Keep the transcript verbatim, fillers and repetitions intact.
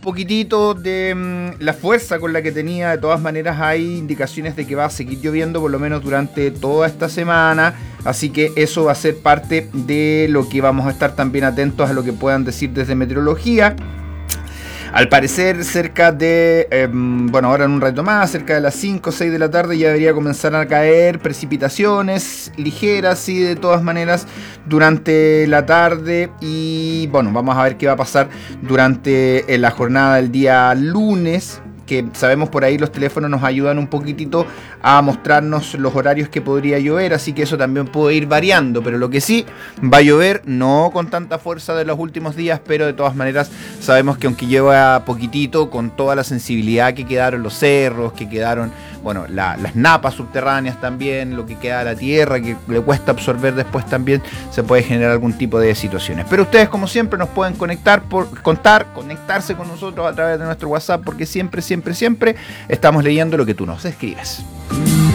poquitito de mmm, la fuerza con la que tenía. De todas maneras hay indicaciones de que va a seguir lloviendo por lo menos durante toda esta semana, así que eso va a ser parte de lo que vamos a estar también atentos a lo que puedan decir desde meteorología. Al parecer cerca de, eh, bueno, ahora en un rato más, cerca de las cinco o seis de la tarde ya debería comenzar a caer precipitaciones ligeras, sí, de todas maneras, durante la tarde. Y bueno, vamos a ver qué va a pasar durante la jornada del día lunes, que sabemos por ahí los teléfonos nos ayudan un poquitito a mostrarnos los horarios que podría llover, así que eso también puede ir variando, pero lo que sí, va a llover, no con tanta fuerza de los últimos días, pero de todas maneras sabemos que aunque lleva poquitito, con toda la sensibilidad que quedaron los cerros, que quedaron, bueno, la, las napas subterráneas también, lo que queda de la tierra, que le cuesta absorber después también, se puede generar algún tipo de situaciones. Pero ustedes, como siempre, nos pueden conectar, por, contar, conectarse con nosotros a través de nuestro WhatsApp, porque siempre, siempre, siempre estamos leyendo lo que tú nos escribes.